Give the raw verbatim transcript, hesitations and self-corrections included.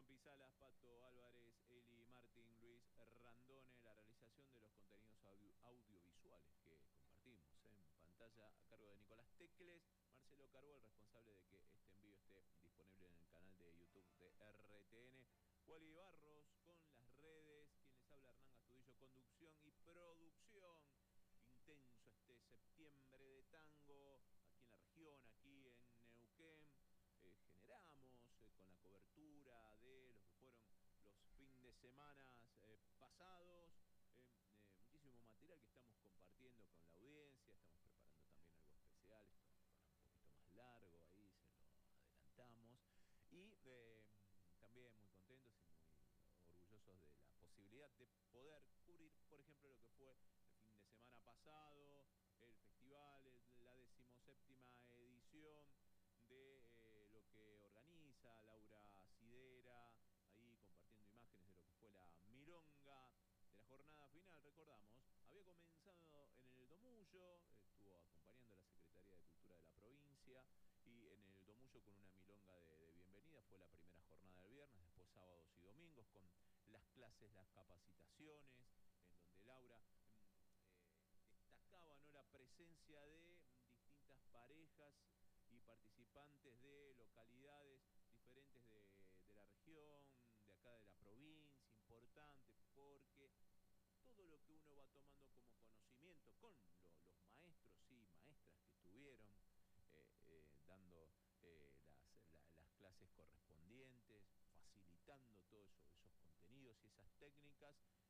Juan Pisalas, Pato Álvarez, Eli Martín, Luis Randone, la realización de los contenidos audio, audiovisuales que compartimos en pantalla a cargo de Nicolás Tecles, Marcelo Carbó, el responsable de que este envío esté disponible en el canal de YouTube de R T N. Wally Barros con las redes, quien les habla Hernán Gastudillo, conducción y producción. Intenso este septiembre de tango aquí en la región, aquí en Neuquén. Eh, generamos eh, con la cobertura de los que fueron los fines de semana eh, pasados, eh, eh, muchísimo material que estamos compartiendo con la audiencia. Estamos preparando también algo especial, esto para un poquito más largo, ahí se lo adelantamos. Y eh, también muy contentos y muy orgullosos de la posibilidad de poder cubrir, por ejemplo, lo que fue el fin de semana pasado, el festival, el, la decimoséptima edición de eh, lo que organiza Laura Sidera, ahí compartiendo imágenes de lo que fue la milonga de la jornada final. Recordamos, había comenzado en el Domullo, estuvo acompañando a la Secretaría de Cultura de la provincia, y en el Domullo con una milonga de, de bienvenida. Fue la primera jornada del viernes, después sábados y domingos con las clases, las capacitaciones, en donde Laura eh, destacaba, ¿no?, la presencia de distintas parejas y participantes de localidades diferentes de, de la región, de acá de la provincia, importante, porque todo lo que uno va tomando como conocimiento con lo, los maestros y maestras que estuvieron eh, eh, dando eh, las, la, las clases correspondientes, facilitando todos eso, esos contenidos y esas técnicas,